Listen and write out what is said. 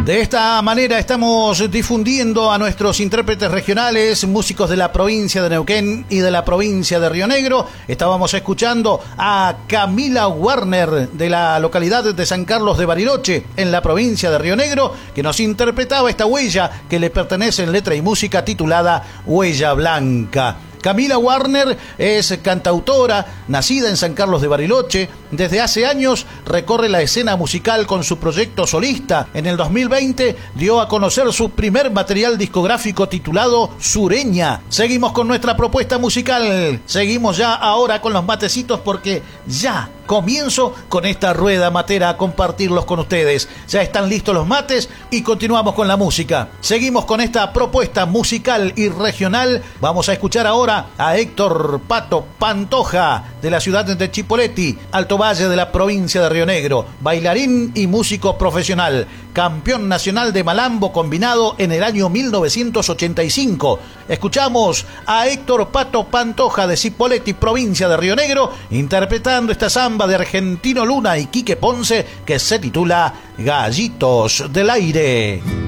De esta manera estamos difundiendo a nuestros intérpretes regionales, músicos de la provincia de Neuquén y de la provincia de Río Negro. Estábamos escuchando a Camila Warner de la localidad de San Carlos de Bariloche, en la provincia de Río Negro, que nos interpretaba esta huella que le pertenece en letra y música titulada Huella Blanca. Camila Warner es cantautora, nacida en San Carlos de Bariloche. Desde hace años recorre la escena musical con su proyecto solista. En el 2020 dio a conocer su primer material discográfico titulado Sureña. Seguimos con nuestra propuesta musical. Seguimos ya ahora con los matecitos porque ya comienzo con esta rueda matera a compartirlos con ustedes. Ya están listos los mates y continuamos con la música. Seguimos con esta propuesta musical y regional. Vamos a escuchar ahora a Héctor Pato Pantoja de la ciudad de Chipoleti, Alto Valle de la provincia de Río Negro, bailarín y músico profesional, campeón nacional de malambo combinado en el año 1985. Escuchamos a Héctor Pato Pantoja de Chipoleti, provincia de Río Negro, interpretando esta samba de Argentino Luna y Quique Ponce que se titula Gallitos del Aire.